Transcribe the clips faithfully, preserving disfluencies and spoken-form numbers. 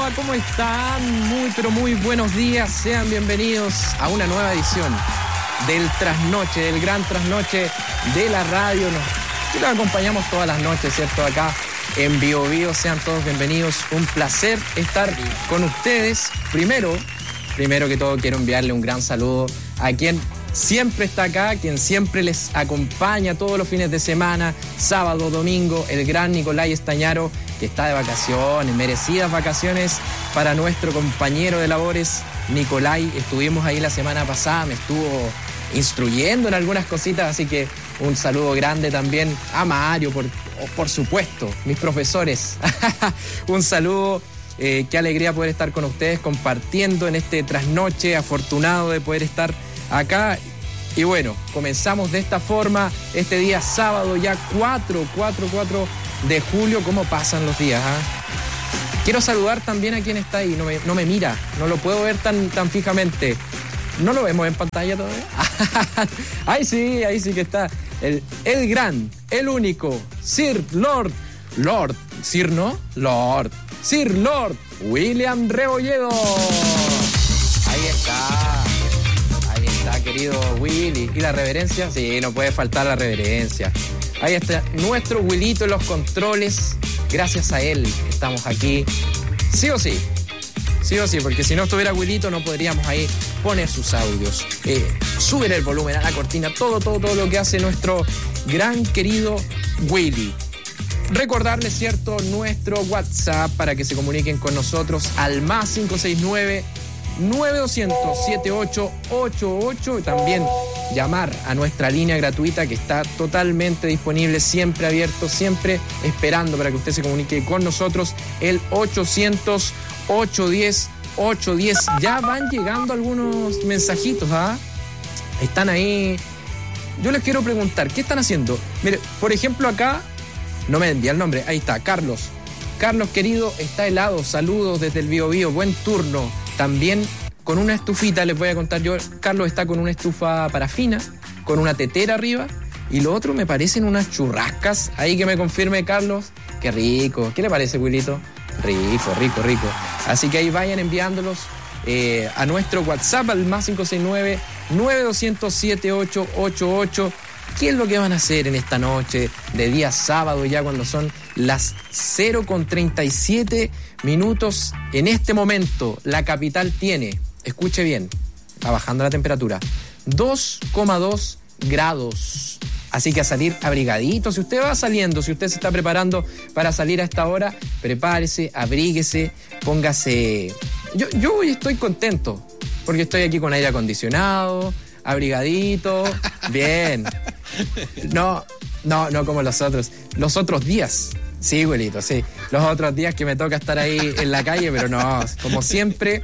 hola, ¿cómo están? Muy, pero muy buenos días. Sean bienvenidos a una nueva edición del Trasnoche, del gran Trasnoche de la radio. Nos, que los acompañamos todas las noches, ¿cierto? Acá en Bio Bio. Sean todos bienvenidos. Un placer estar con ustedes. Primero, primero que todo, quiero enviarle un gran saludo a quien siempre está acá, quien siempre les acompaña todos los fines de semana, sábado, domingo, el gran Nicolai Estañaro, que está de vacaciones, merecidas vacaciones para nuestro compañero de labores, Nicolai. Estuvimos ahí la semana pasada, me estuvo instruyendo en algunas cositas, así que un saludo grande también a Mario, por, por supuesto, mis profesores. Un saludo, eh, qué alegría poder estar con ustedes compartiendo en este trasnoche, afortunado de poder estar acá. Y bueno, comenzamos de esta forma este día sábado, ya cuatro de julio. ¿Cómo pasan los días? ¿eh? Quiero saludar también a quien está ahí, no me, no me mira, no lo puedo ver tan, tan fijamente. ¿No lo vemos en pantalla todavía? Ahí sí, ahí sí que está el, el gran, el único Sir Lord, Lord, Sir no, Lord, Sir Lord William Rebolledo. Ahí está. Está, querido Willy. ¿Y la reverencia? Sí, no puede faltar la reverencia. Ahí está nuestro Willito en los controles. Gracias a él estamos aquí. Sí o sí. Sí o sí, porque si no estuviera Willito no podríamos ahí poner sus audios. Eh, subir el volumen a la cortina. Todo, todo, todo lo que hace nuestro gran querido Willy. Recordarles, cierto, nuestro WhatsApp para que se comuniquen con nosotros al más cinco seis nueve, nueve dos cero cero, siete ocho ocho ocho. También llamar a nuestra línea gratuita que está totalmente disponible, siempre abierto, siempre esperando para que usted se comunique con nosotros, el ochocientos, ochocientos diez, ochocientos diez. Ya van llegando algunos mensajitos, ¿ah? ¿eh? Están ahí. Yo les quiero preguntar, ¿qué están haciendo? Mire, por ejemplo acá, no me envía el nombre, ahí está, Carlos. Carlos, querido, está helado, saludos desde el Bio Bio, buen turno. También con una estufita, les voy a contar yo, Carlos está con una estufa parafina, con una tetera arriba, y lo otro me parecen unas churrascas, ahí que me confirme Carlos, qué rico, ¿qué le parece, Wilito? Rico, rico, rico. Así que ahí vayan enviándolos eh, a nuestro WhatsApp al más cinco seis nueve, nueve dos cero cero, siete ocho ocho ocho. ¿Qué es lo que van a hacer en esta noche de día sábado, ya cuando son las cero con treinta y siete minutos? En este momento la capital tiene, escuche bien, va bajando la temperatura, dos coma dos grados. Así que a salir abrigadito. Si usted va saliendo, si usted se está preparando para salir a esta hora, prepárese, abríguese, póngase... Yo, yo hoy estoy contento porque estoy aquí con aire acondicionado, abrigadito, bien. No, no, no como los otros. Los otros días, sí, abuelito, sí. Los otros días que me toca estar ahí en la calle, pero no, como siempre.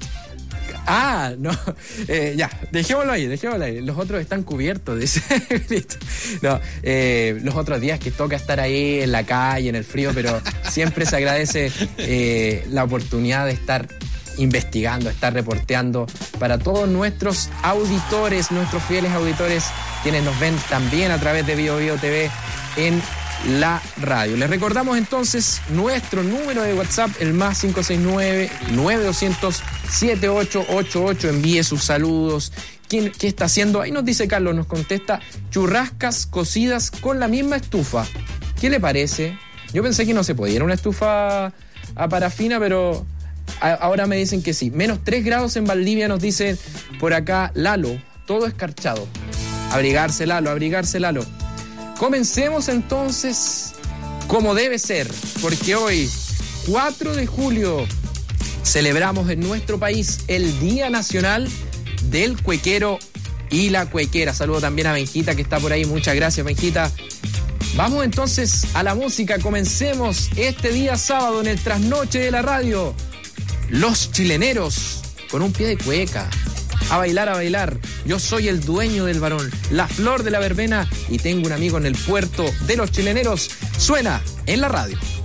Ah, no, eh, ya, dejémoslo ahí, dejémoslo ahí. Los otros están cubiertos, dice. No, eh, los otros días que toca estar ahí en la calle, en el frío, pero siempre se agradece eh, la oportunidad de estar investigando, estar reporteando para todos nuestros auditores, nuestros fieles auditores, quienes nos ven también a través de Bio Bio T V en la radio. Les recordamos entonces nuestro número de WhatsApp, el más cinco seis nueve, nueve dos cero cero, siete ocho ocho ocho. Envíe sus saludos. ¿Quién, ¿Qué está haciendo? Ahí nos dice Carlos, nos contesta, churrascas cocidas con la misma estufa. ¿Qué le parece? Yo pensé que no se podía, era una estufa a parafina, pero a, ahora me dicen que sí. Menos tres grados en Valdivia, nos dice por acá Lalo, todo escarchado. Abrigarse, Lalo, abrigarse, Lalo. Comencemos entonces como debe ser, porque hoy, cuatro de julio, celebramos en nuestro país el Día Nacional del Cuequero y la Cuequera. Saludo también a Benjita que está por ahí, muchas gracias, Benjita. Vamos entonces a la música, comencemos este día sábado en el trasnoche de la radio. Los Chileneros, con un pie de cueca. A bailar, a bailar. Yo soy el dueño del varón, la flor de la verbena, y tengo un amigo en el puerto de Los Chileneros. Suena en la radio.